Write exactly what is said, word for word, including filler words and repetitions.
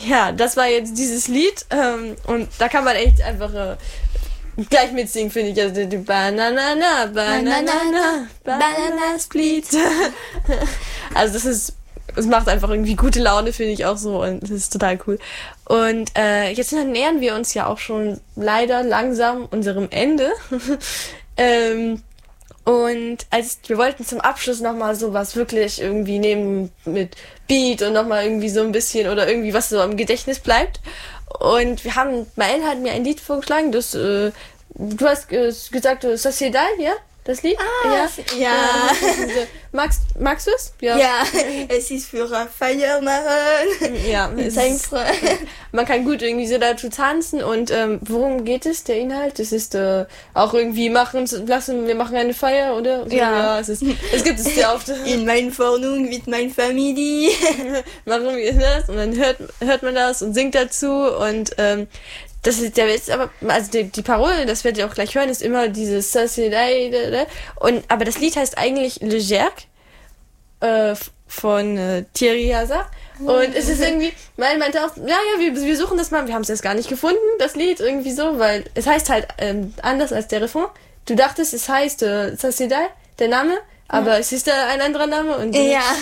ja, das war jetzt dieses Lied. Ähm, und da kann man echt einfach äh, gleich mitsingen, finde ich. Also die Banana, Banana, Banana Split. Also das ist, es macht einfach irgendwie gute Laune, finde ich auch so. Und das ist total cool. Und äh, jetzt nähern wir uns ja auch schon leider langsam unserem Ende. ähm, Und als wir wollten zum Abschluss nochmal sowas wirklich irgendwie nehmen mit Beat und nochmal irgendwie so ein bisschen oder irgendwie was so im Gedächtnis bleibt. Und wir haben, Mael hat mir ein Lied vorgeschlagen, das, äh, du hast äh, gesagt, Sociedad, ja? Das Lied? Ah, ja. ja. ja. Magst, magst du es? Ja. ja, es ist für Feier machen. Ja, es ist, man kann gut irgendwie so dazu tanzen. Und ähm, worum geht es, der Inhalt? Es ist äh, auch irgendwie machen, lassen, wir machen eine Feier, oder? So, ja. ja. Es ist, es gibt es sehr oft. In meiner Wohnung mit meiner Familie. Machen wir das und dann hört, hört man das und singt dazu. Und ähm, das ist der Witz, aber also die, die Parole, das werdet ihr auch gleich hören, ist immer dieses und aber das Lied heißt eigentlich Le Gerc äh, von äh, Thierry Hazard und es ist irgendwie, weil meinte auch, ja, ja, wir, wir suchen das mal, wir haben es jetzt gar nicht gefunden, das Lied irgendwie so, weil es heißt halt ähm, anders als der Refrain. Du dachtest, es heißt äh, Sociedad, der Name, aber ja. Es ist da ein anderer Name und ja.